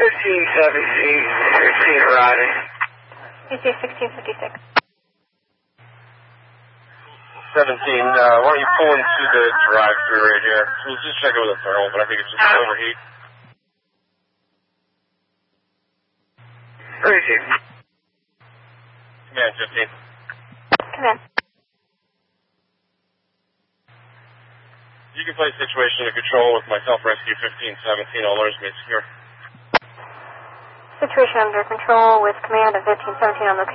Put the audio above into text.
1517, arriving. PC 1656. 17, why don't you pull into the drive-thru right here? We'll just check it with a thermal, but I think it's just overheat. Appreciate it. Command 15. Command. You can place situation under control with myself, Rescue 1517, all alerts made secure. Situation under control with command of 1517 on location.